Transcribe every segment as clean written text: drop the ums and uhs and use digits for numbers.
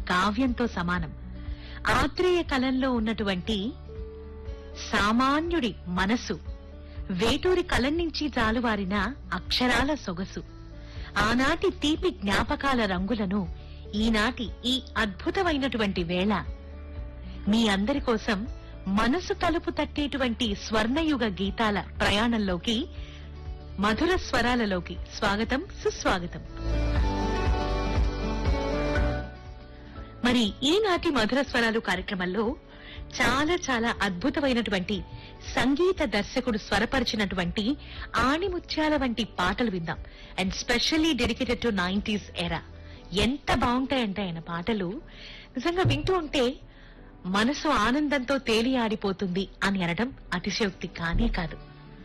కావ్యంతో సమానం. ఆత్రేయ కలంలో ఉన్నటువంటి సామాన్యుడి మనసు, వేటూరి కలం నుంచి జాలువారిన అక్షరాల సొగసు, ఆనాటి తీపి జ్ఞాపకాల రంగులను ఈనాటి ఈ అద్భుతమైనటువంటి వేళ మీ అందరి కోసం మనసు తలుపు తట్టేటువంటి స్వర్ణయుగ గీతాల ప్రయాణంలోకి, మధుర స్వరాలలోకి స్వాగతం, సుస్వాగతం. మరి ఈనాటి మధుర స్వరాలు కార్యక్రమంలో చాలా చాలా అద్భుతమైనటువంటి సంగీత దర్శకుడు స్వరపరిచినటువంటి ఆణిముత్యాల వంటి పాటలు విందాం. And specially dedicated to 90s ఎరా. ఎంత బాగుంటాయంటే ఆయన పాటలు నిజంగా వింటూ ఉంటే మనసు ఆనందంతో తేలియాడిపోతుంది అని అనడం అతిశయోక్తి కానే కాదు.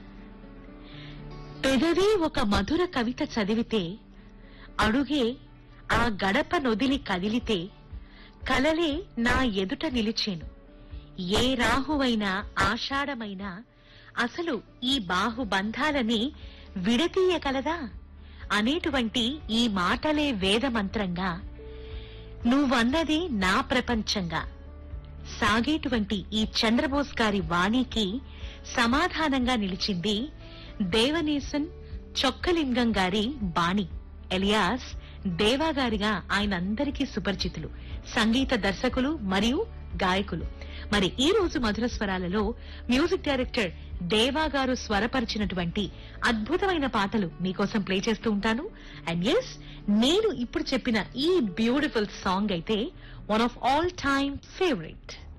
పెదవి ఒక మధుర కవిత చదివితే, అడుగే ఆ గడప నొదిలి కదిలితే, కలలే నా ఎదుట నిలిచేను, ఏ రాహువైనా ఆషాఢమైనా అసలు ఈ బాహుబంధాలని విడతీయగలదా అనేటువంటి ఈ మాటలే వేదమంత్రంగా, నువ్వన్నది నా ప్రపంచంగా సాగేటువంటి ఈ చంద్రబోస్ గారి వాణికి సమాధానంగా నిలిచింది దేవనేశన్ చొక్కలింగం గారి బాణి, ఎలియాస్ దేవా గారిగా ఆయన అందరికీ సుపరిచితులు, సంగీత దర్శకులు మరియు గాయకులు. మరి ఈ రోజు మధుర స్వరాలలో మ్యూజిక్ డైరెక్టర్ దేవా గారు స్వరపరిచినటువంటి అద్భుతమైన పాటలు మీకోసం ప్లే చేస్తూ ఉంటాను. అండ్ ఎస్, నేను ఇప్పుడు చెప్పిన ఈ బ్యూటిఫుల్ సాంగ్ అయితే one of all time favourite.